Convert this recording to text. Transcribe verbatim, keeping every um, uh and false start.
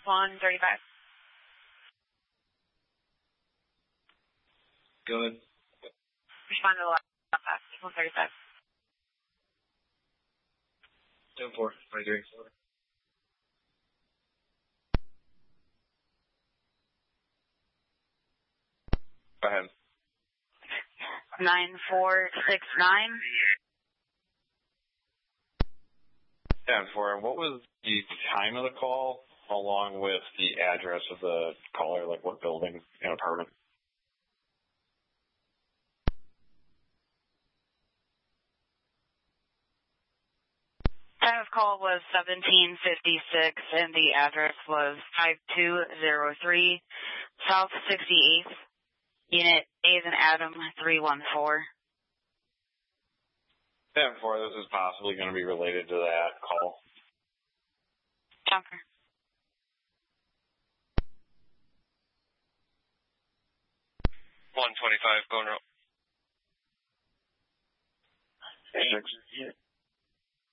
one thirty-five. Go ahead. Respond to the last one thirty-five. ten four, twenty-three. Go ahead. nine four six nine. ten four, what was the time of the call along with the address of the caller, like what building and apartment? Time of call was seventeen fifty-six, and the address was five two zero three South sixty-eighth, Unit A as in Adam, three one four. ten four, this is possibly going to be related to that call. Junker. one twenty-five, going route. Six.